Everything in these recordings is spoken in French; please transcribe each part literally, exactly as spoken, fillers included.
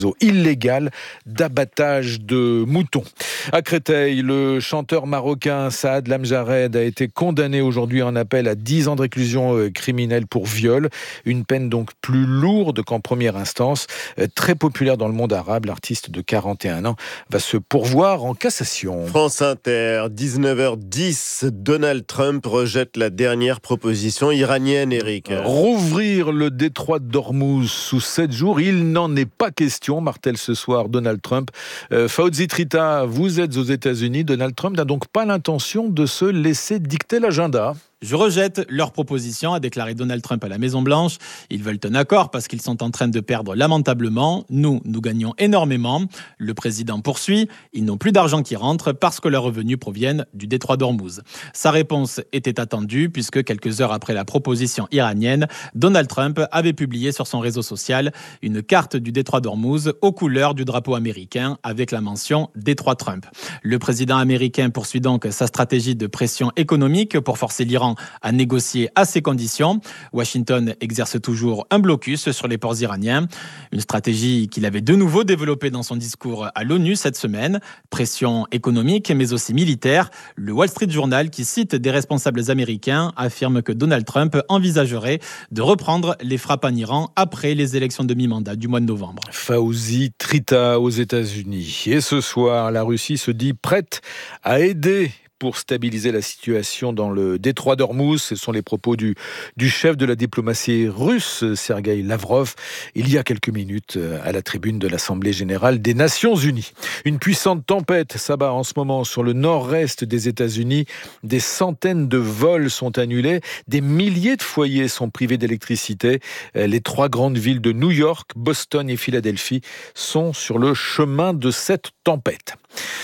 illégal d'abattage de moutons. À Créteil, le chanteur marocain Saad Lamjared a été condamné aujourd'hui en appel à dix ans de réclusion criminelle pour viol. Une peine donc plus lourde qu'en première instance. Très populaire dans le monde arabe, l'artiste de quarante et un ans va se pourvoir en cassation. France Inter, dix-neuf heures dix, Donald Trump rejette la dernière proposition iranienne, Eric. Rouvrir le détroit d'Ormuz sous sept jours, il n'en est pas question, martèle ce soir Donald Trump. Euh, Fauzi Trita, vous êtes aux États-Unis. Donald Trump n'a donc pas l'intention de se laisser dicter l'agenda. Je rejette leur proposition, a déclaré Donald Trump à la Maison-Blanche. Ils veulent un accord parce qu'ils sont en train de perdre lamentablement. Nous, nous gagnons énormément. Le président poursuit. Ils n'ont plus d'argent qui rentre parce que leurs revenus proviennent du détroit d'Ormuz. Sa réponse était attendue puisque quelques heures après la proposition iranienne, Donald Trump avait publié sur son réseau social une carte du détroit d'Ormuz aux couleurs du drapeau américain avec la mention détroit Trump. Le président américain poursuit donc sa stratégie de pression économique pour forcer l'Iran à négocier à ces conditions. Washington exerce toujours un blocus sur les ports iraniens. Une stratégie qu'il avait de nouveau développée dans son discours à l'ONU cette semaine. Pression économique, mais aussi militaire. Le Wall Street Journal, qui cite des responsables américains, affirme que Donald Trump envisagerait de reprendre les frappes en Iran après les élections de mi-mandat du mois de novembre. Fauzi Trita aux États-Unis. Et ce soir, la Russie se dit prête à aider pour stabiliser la situation dans le détroit d'Ormuz. Ce sont les propos du, du chef de la diplomatie russe, Sergueï Lavrov, il y a quelques minutes à la tribune de l'Assemblée générale des Nations unies. Une puissante tempête s'abat en ce moment sur le nord-est des États-Unis. Des centaines de vols sont annulés. Des milliers de foyers sont privés d'électricité. Les trois grandes villes de New York, Boston et Philadelphie sont sur le chemin de cette tempête.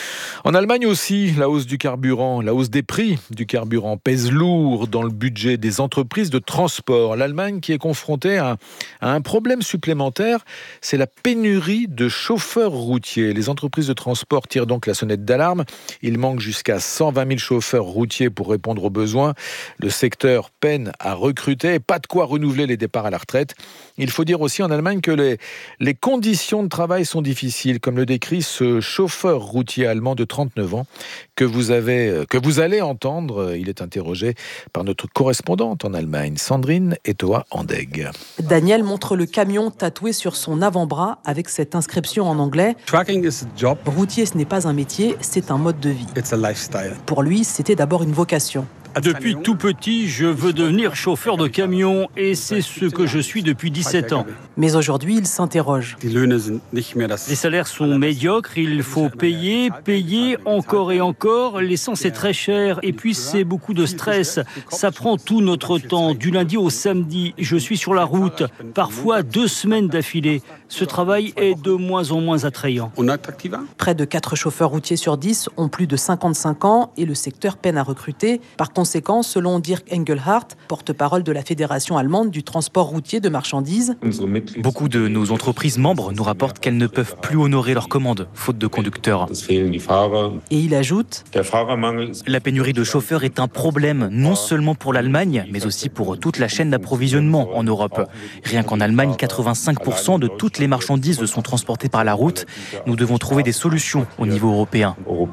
En Allemagne aussi, la hausse du carburant, la hausse des prix du carburant pèse lourd dans le budget des entreprises de transport. L'Allemagne qui est confrontée à, à un problème supplémentaire, c'est la pénurie de chauffeurs routiers. Les entreprises de transport tirent donc la sonnette d'alarme. Il manque jusqu'à cent vingt mille chauffeurs routiers pour répondre aux besoins. Le secteur peine à recruter, pas de quoi renouveler les départs à la retraite. Il faut dire aussi en Allemagne que les, les conditions de travail sont difficiles, comme le décrit ce chauffeur routier allemand de trente-neuf ans que vous, avez, que vous allez entendre. Il est interrogé par notre correspondante en Allemagne, Sandrine Etoa-Andeg. Daniel montre le camion tatoué sur son avant-bras avec cette inscription en anglais. Trucking is a job. Routier, ce n'est pas un métier, c'est un mode de vie. It's a lifestyle. Pour lui, c'était d'abord une vocation. Depuis tout petit, je veux devenir chauffeur de camion et c'est ce que je suis depuis dix-sept ans. Mais aujourd'hui, il s'interroge. Les salaires sont médiocres, il faut payer, payer encore et encore. L'essence est très chère et puis c'est beaucoup de stress. Ça prend tout notre temps, du lundi au samedi. Je suis sur la route, parfois deux semaines d'affilée. Ce travail est de moins en moins attrayant. Près de quatre chauffeurs routiers sur dix ont plus de cinquante-cinq ans et le secteur peine à recruter. Par conséquent, selon Dirk Engelhardt, porte-parole de la Fédération allemande du transport routier de marchandises, beaucoup de nos entreprises membres nous rapportent qu'elles ne peuvent plus honorer leurs commandes, faute de conducteurs. Et il ajoute, la pénurie de chauffeurs est un problème, non seulement pour l'Allemagne, mais aussi pour toute la chaîne d'approvisionnement en Europe. Rien qu'en Allemagne, quatre-vingt-cinq pour cent de toutes les marchandises sont transportées par la route. Nous devons trouver des solutions au niveau européen.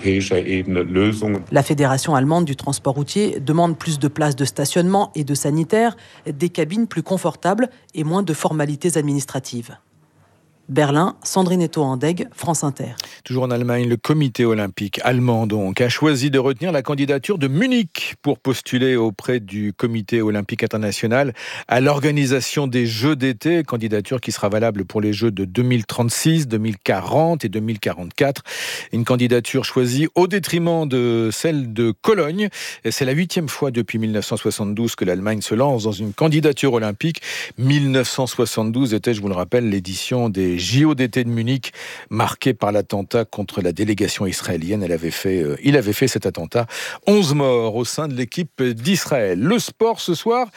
La Fédération allemande du transport routier demande plus de places de stationnement et de sanitaires, des cabines plus confortables et moins de formalités administratives. Berlin, Sandrine Etoa-Andeg, France Inter. Toujours en Allemagne, le comité olympique allemand donc a choisi de retenir la candidature de Munich pour postuler auprès du comité olympique international à l'organisation des Jeux d'été, candidature qui sera valable pour les Jeux de deux mille trente-six, deux mille quarante et deux mille quarante-quatre. Une candidature choisie au détriment de celle de Cologne. Et c'est la huitième fois depuis mille neuf cent soixante-douze que l'Allemagne se lance dans une candidature olympique. mille neuf cent soixante-douze était, je vous le rappelle, l'édition des J O d'été de Munich, marqué par l'attentat contre la délégation israélienne. Elle avait fait, euh, il avait fait cet attentat. onze morts au sein de l'équipe d'Israël. Le sport ce soir,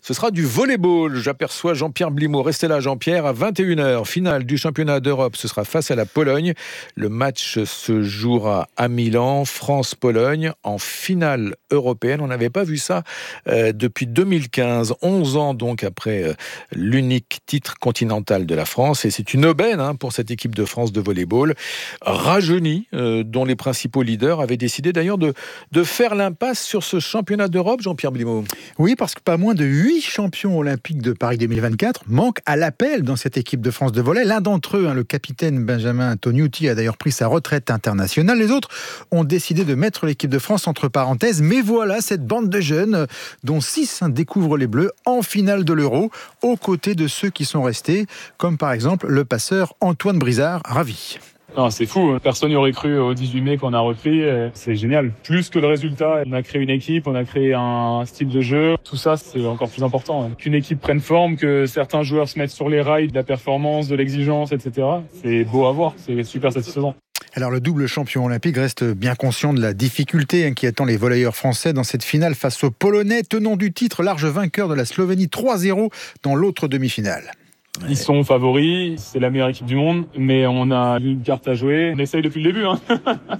ce sera du volleyball. J'aperçois Jean-Pierre Blimaud. Restez là, Jean-Pierre, à vingt et une heures. Finale du championnat d'Europe, ce sera face à la Pologne. Le match se jouera à Milan, France-Pologne, en finale européenne. On n'avait pas vu ça euh, depuis deux mille quinze, onze ans donc après euh, l'unique titre continental de la France. Et c'est une aubaine hein, pour cette équipe de France de volleyball, rajeunie, euh, dont les principaux leaders avaient décidé d'ailleurs de, de faire l'impasse sur ce championnat d'Europe, Jean-Pierre Blimaud. Oui, parce que pas moins de huit champions olympiques de Paris deux mille vingt-quatre manquent à l'appel dans cette équipe de France de volley. L'un d'entre eux, hein, le capitaine Benjamin Tognuti, a d'ailleurs pris sa retraite internationale. Les autres ont décidé de mettre l'équipe de France entre parenthèses. Mais voilà cette bande de jeunes, dont six hein, découvrent les Bleus en finale de l'Euro, aux côtés de ceux qui sont restés, comme par exemple le passeur Antoine Brizard, ravi. Non, c'est fou, personne n'y aurait cru au dix-huit mai qu'on a repris, c'est génial. Plus que le résultat, on a créé une équipe, on a créé un style de jeu, tout ça c'est encore plus important. Qu'une équipe prenne forme, que certains joueurs se mettent sur les rails de la performance, de l'exigence, et cetera. C'est beau à voir, c'est super satisfaisant. Alors le double champion olympique reste bien conscient de la difficulté qui attend les volleyeurs français dans cette finale face aux Polonais, tenant du titre, large vainqueur de la Slovénie trois zéro dans l'autre demi-finale. Ils sont favoris, c'est la meilleure équipe du monde, mais on a une carte à jouer. On essaye depuis le début. Hein.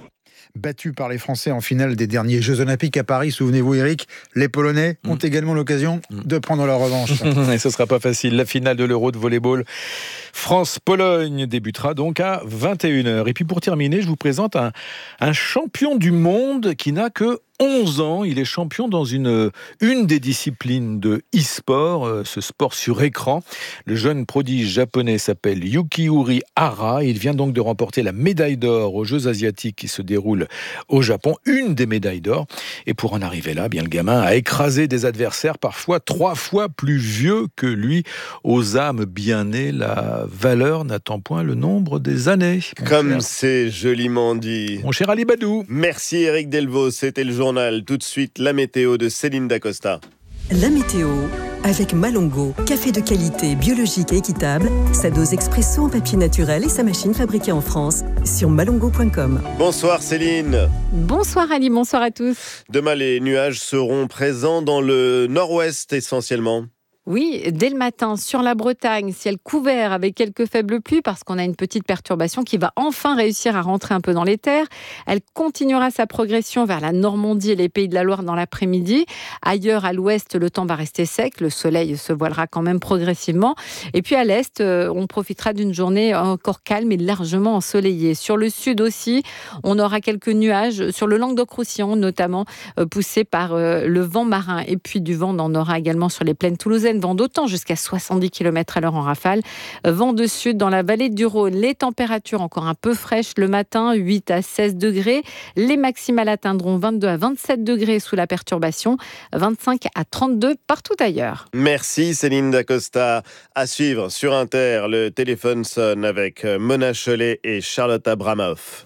Battus par les Français en finale des derniers Jeux Olympiques à Paris, souvenez-vous Eric, les Polonais ont mmh. également l'occasion de prendre leur revanche. Et ce ne sera pas facile. La finale de l'Euro de volleyball France-Pologne débutera donc à vingt et une heures. Et puis pour terminer, je vous présente un, un champion du monde qui n'a que onze ans. Il est champion dans une, une des disciplines de e-sport, ce sport sur écran. Le jeune prodige japonais s'appelle Yukiuri Hara. Il vient donc de remporter la médaille d'or aux Jeux asiatiques qui se déroulent au Japon, une des médailles d'or. Et pour en arriver là, bien le gamin a écrasé des adversaires parfois trois fois plus vieux que lui. Aux âmes bien nées, la valeur n'attend point le nombre des années. Comme cher. C'est joliment dit. Mon cher Ali Badou. Merci Eric Delvaux, c'était le journal. Tout de suite, la météo de Céline Dacosta. La météo avec Malongo, café de qualité, biologique et équitable, sa dose expresso en papier naturel et sa machine fabriquée en France sur malongo point com. Bonsoir Céline. Bonsoir Ali, bonsoir à tous. Demain, les nuages seront présents dans le nord-ouest essentiellement. Oui, dès le matin, sur la Bretagne, ciel couvert avec quelques faibles pluies parce qu'on a une petite perturbation qui va enfin réussir à rentrer un peu dans les terres. Elle continuera sa progression vers la Normandie et les Pays de la Loire dans l'après-midi. Ailleurs, à l'ouest, le temps va rester sec. Le soleil se voilera quand même progressivement. Et puis à l'est, on profitera d'une journée encore calme et largement ensoleillée. Sur le sud aussi, on aura quelques nuages. Sur le Languedoc-Roussillon, notamment, poussés par le vent marin. Et puis du vent, on en aura également sur les plaines toulousaines. Vent d'autant jusqu'à soixante-dix kilomètres à l'heure en rafale. Vent de sud dans la vallée du Rhône. Les températures encore un peu fraîches le matin, huit à seize degrés. Les maximales atteindront vingt-deux à vingt-sept degrés sous la perturbation, vingt-cinq à trente-deux partout ailleurs. Merci Céline Dacosta. À suivre sur Inter, le téléphone sonne avec Mona Chollet et Charlotte Abramoff.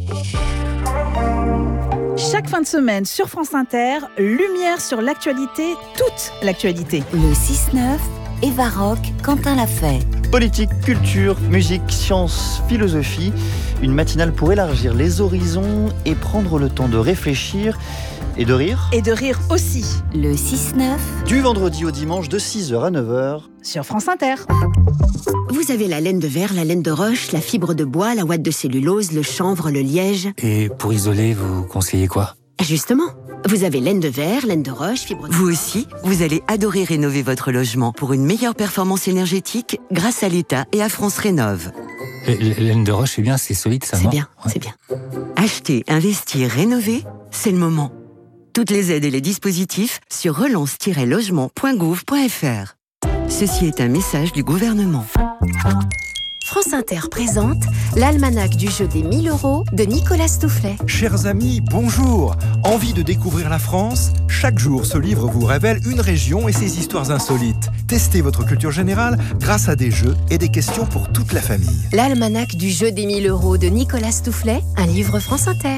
Chaque fin de semaine sur France Inter, lumière sur l'actualité, toute l'actualité. Le six neuf, Eva Rock, Quentin Lafay. Politique, culture, musique, science, philosophie. Une matinale pour élargir les horizons et prendre le temps de réfléchir et de rire. Et de rire aussi. Le six neuf. Du vendredi au dimanche de six heures à neuf heures. Sur France Inter. Vous avez la laine de verre, la laine de roche, la fibre de bois, la ouate de cellulose, le chanvre, le liège. Et pour isoler, vous conseillez quoi ? Justement, vous avez laine de verre, laine de roche, fibre de... Vous aussi, vous allez adorer rénover votre logement pour une meilleure performance énergétique grâce à l'État et à France Rénov'. Laine de roche, c'est bien, c'est solide, ça, C'est non bien, ouais. c'est bien. Acheter, investir, rénover, c'est le moment. Toutes les aides et les dispositifs sur relance tiret logement point gouv point f r. Ceci est un message du gouvernement. France Inter présente l'almanach du jeu des mille euros de Nicolas Stoufflet. Chers amis, bonjour. Envie de découvrir la France ? Chaque jour, ce livre vous révèle une région et ses histoires insolites. Testez votre culture générale grâce à des jeux et des questions pour toute la famille. L'almanach du jeu des mille euros de Nicolas Stoufflet, un livre France Inter.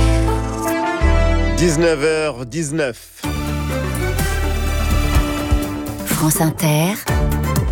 dix-neuf heures dix-neuf. France Inter,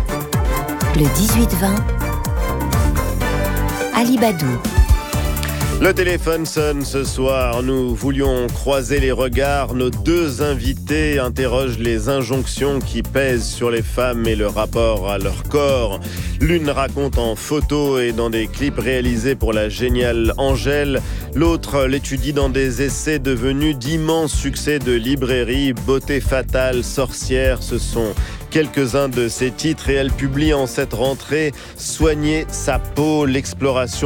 le dix-huit vingt. Ali Badou. Le téléphone sonne ce soir. Nous voulions croiser les regards. Nos deux invités interrogent les injonctions qui pèsent sur les femmes et le rapport à leur corps. L'une raconte en photo et dans des clips réalisés pour la géniale Angèle. L'autre l'étudie dans des essais devenus d'immenses succès de librairie. Beauté fatale, sorcière, ce sont quelques-uns de ses titres et elle publie en cette rentrée Soigner sa peau, l'exploration